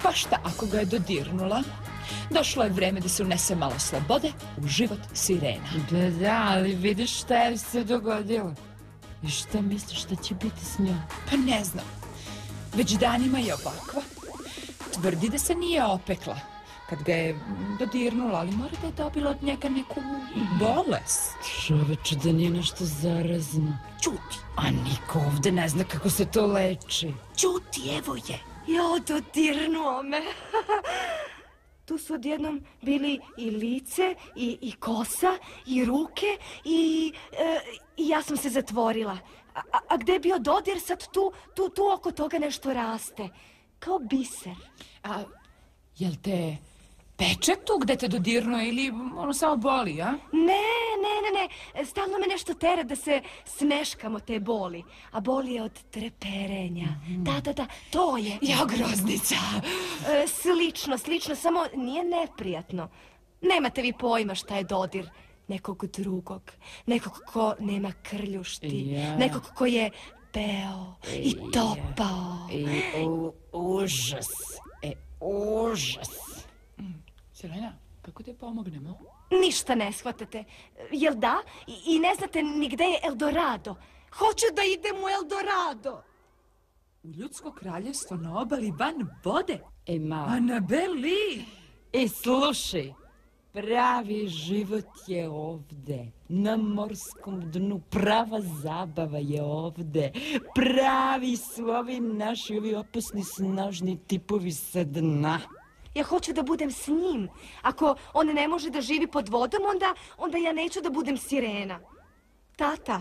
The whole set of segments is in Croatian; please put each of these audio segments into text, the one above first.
Pa šta ako ga je dodirnula? Došlo je vreme da se unese malo slobode u život sirena. Da, ali vidiš šta je se dogodilo? I šta misliš da će biti s njom? Pa ne znam. Već danima je ovakva. Tvrdi da se nije opekla kad ga je dodirnula, ali mora da je dobila od njega neku bolest. Čoveče, da nije nešto zarazno. Ćuti. A niko ovde ne zna kako se to leči. Ćuti, evo je. Jo, dodirnuo me. Tu su odjednom bili i lice, i kosa, i ruke, i ja sam se zatvorila. A gde je bio dodir, sad tu oko toga nešto raste. Kao biser. A jel te peče tu gde te dodirnuo ili ono samo boli, a? Ne. Stalno me nešto tera da se smeškamo te boli. A boli je od treperenja. Da, to je. Ja, groznica. Slično, samo nije neprijatno. Nemate vi pojma šta je dodir nekog drugog. Nekog ko nema krljušti. Nekog ko je peo i topao. Užas. Užas. Sirena, kako te pomognemo? Ništa ne shvatate. Jel da? I ne znate ni gde je Eldorado. Hoću da idem u Eldorado. U ljudsko kraljevstvo na obali van vode? Malo. Anabeli! Slušaj, pravi život je ovde, na morskom dnu, prava zabava je ovde. Pravi su ovi naši, ovi opasni, snažni tipovi sa dna. Ja hoću da budem s njim. Ako on ne može da živi pod vodom, onda ja neću da budem sirena. Tata!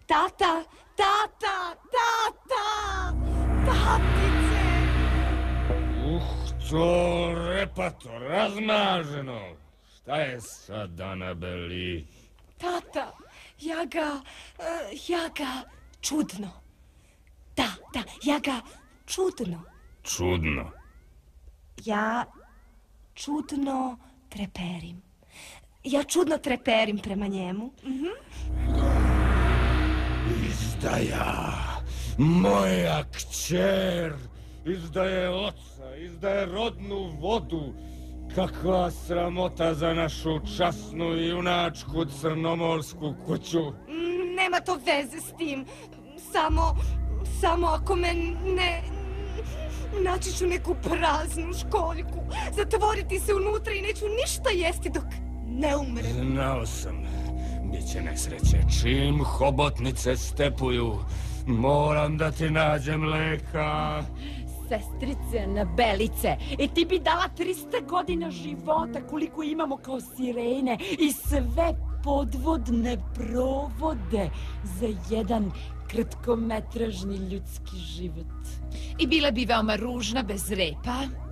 Tatice! To repato, razmaženo. Šta je sad, Anabeli? Tata, ja ga čudno. Da, ja ga čudno. Čudno? Ja čudno treperim. Ja čudno treperim prema njemu. Izdaja, moja kćer, izdaje oca, izdaje rodnu vodu. Kakva sramota za našu časnu i junačku crnomorsku kuću. Nema to veze s tim. Samo ako me ne... Naći ću neku praznu školjku, zatvoriti se unutra i neću ništa jesti dok ne umrem. Znao sam, bit će nesreće. Čim hobotnice stepuju, moram da ti nađem leka. Sestrice Anabelice, ti bi dala 300 godina života koliko imamo kao sirene i sve podvodne provode za jedan kratkometražni ljudski život. I bila bi veoma ružna bez repa.